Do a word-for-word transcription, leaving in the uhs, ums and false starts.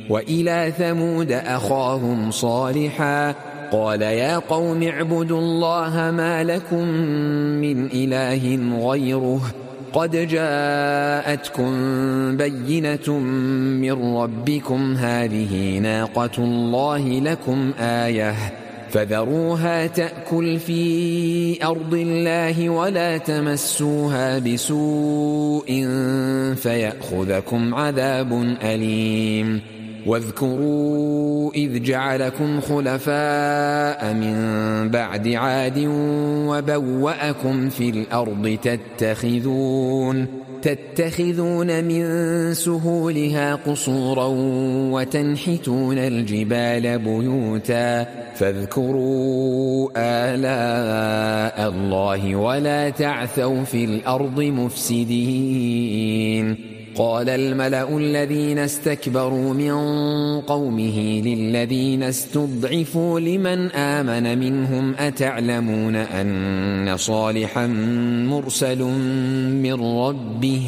وإلى ثمود أخاهم صالحا قال يا قوم اعبدوا الله ما لكم من إله غيره قد جاءتكم بينة من ربكم هذه ناقة الله لكم آية فذروها تأكل في أرض الله ولا تمسوها بسوء فيأخذكم عذاب أليم واذكروا إذ جعلكم خلفاء من بعد عاد وبوأكم في الأرض تتخذون تتخذون من سهولها قصورا وتنحتون الجبال بيوتا فاذكروا آلاء الله ولا تعثوا في الأرض مفسدين قال الملأ الذين استكبروا من قومه للذين استضعفوا لمن آمن منهم أتعلمون أن صالحا مرسل من ربه